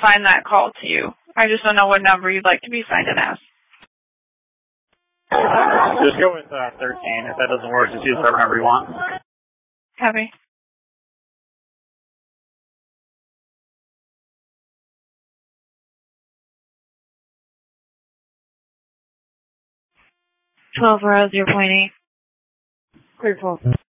find that call to you. I just don't know what number you'd like to be signed in as. Just go with 13. If that doesn't work, just use whatever number you want. Copy. $12 0.8. Clear 12.